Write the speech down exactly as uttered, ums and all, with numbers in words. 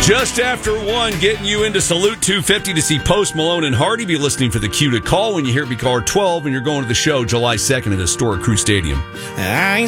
Just after one, getting you into Salute two fifty to see Post Malone and Hardy. Be listening for the cue to call when you hear me call twelve and you're going to the show July second at Historic Crew Stadium. I